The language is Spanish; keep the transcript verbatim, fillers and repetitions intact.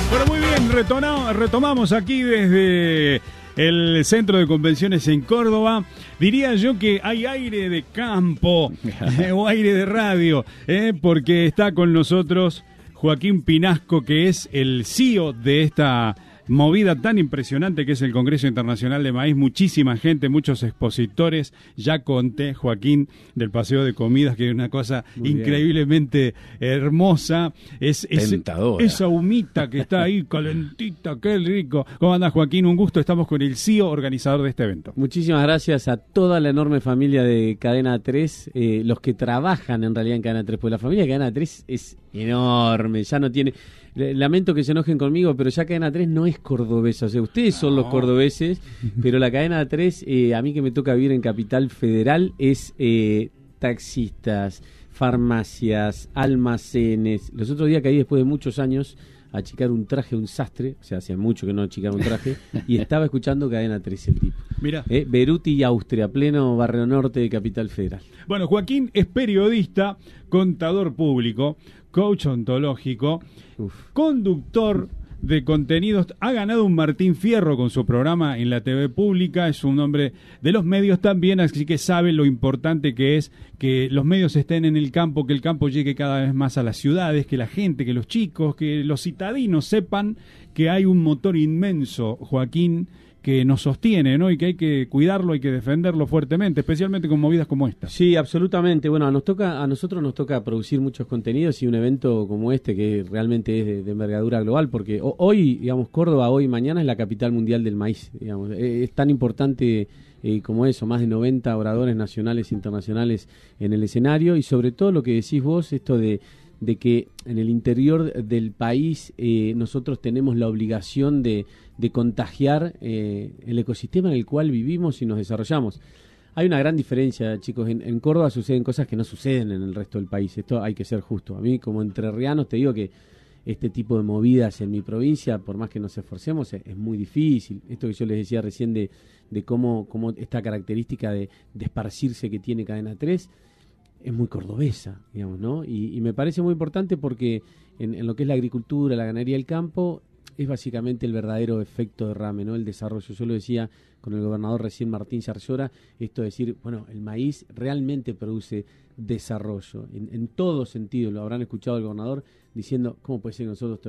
Bueno, muy bien, retomamos, retomamos aquí desde el Centro de Convenciones en Córdoba. Diría yo que hay aire de campo eh, o aire de radio, eh, porque está con nosotros Joaquín Pinasco, que es el C E O de esta movida tan impresionante que es el Congreso Internacional de Maíz. Muchísima gente, muchos expositores. Ya conté, Joaquín, del paseo de comidas, que es una cosa Muy increíblemente bien. hermosa. Es, es esa humita que está ahí, calentita, qué rico. ¿Cómo andás, Joaquín? Un gusto, estamos con el C E O, organizador de este evento. Muchísimas gracias a toda la enorme familia de Cadena tres, eh, los que trabajan en realidad en Cadena tres, porque la familia de Cadena tres es enorme, ya no tiene... Lamento que se enojen conmigo, pero ya Cadena tres no es cordobesa. O sea, ustedes son no. los cordobeses, pero la Cadena tres, eh, a mí que me toca vivir en Capital Federal, es eh, taxistas, farmacias, almacenes. Los otros días caí después de muchos años a achicar un traje, un sastre, o sea, hacía mucho que no achicaba un traje, y estaba escuchando Cadena tres el tipo. Mira. Eh, Beruti y Austria, pleno barrio norte de Capital Federal. Bueno, Joaquín es periodista, contador público, coach ontológico, Uf. conductor de contenidos, ha ganado un Martín Fierro con su programa en la T V pública, es un hombre de los medios también, así que sabe lo importante que es que los medios estén en el campo, que el campo llegue cada vez más a las ciudades, que la gente, que los chicos, que los citadinos sepan que hay un motor inmenso, Joaquín, que nos sostiene, ¿no? Y que hay que cuidarlo, hay que defenderlo fuertemente, especialmente con movidas como esta. Sí, absolutamente. Bueno, nos toca, a nosotros nos toca producir muchos contenidos y un evento como este que realmente es de, de envergadura global, porque hoy, digamos, Córdoba hoy mañana es la capital mundial del maíz, digamos. Es tan importante eh, como eso, más de noventa oradores nacionales e internacionales en el escenario, y sobre todo lo que decís vos, esto de de que en el interior del país eh, nosotros tenemos la obligación de, de contagiar eh, el ecosistema en el cual vivimos y nos desarrollamos. Hay una gran diferencia, chicos. En, en Córdoba suceden cosas que no suceden en el resto del país. Esto hay que ser justo. A mí, como entrerriano, te digo que este tipo de movidas en mi provincia, por más que nos esforcemos, es, es muy difícil. Esto que yo les decía recién de, de cómo, cómo esta característica de, de esparcirse que tiene Cadena tres, es muy cordobesa, digamos, ¿no? Y, y me parece muy importante porque en, en lo que es la agricultura, la ganadería y el campo, es básicamente el verdadero efecto derrame, ¿no? El desarrollo. Yo lo decía con el gobernador recién, Martín Yarlora, esto de decir, bueno, el maíz realmente produce desarrollo, en, en todo sentido. Lo habrán escuchado el gobernador diciendo, ¿cómo puede ser que nosotros